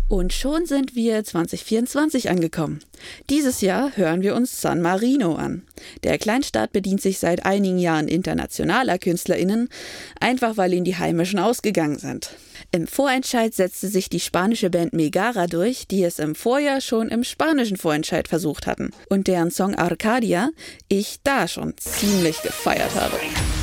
Und schon sind wir 2024 angekommen. Dieses Jahr hören wir uns San Marino an. Der Kleinstaat bedient sich seit einigen Jahren internationaler KünstlerInnen, einfach weil ihnen die heimischen ausgegangen sind. Im Vorentscheid setzte sich die spanische Band Megara durch, die es im Vorjahr schon im spanischen Vorentscheid versucht hatten und deren Song Arcadia ich da schon ziemlich gefeiert habe.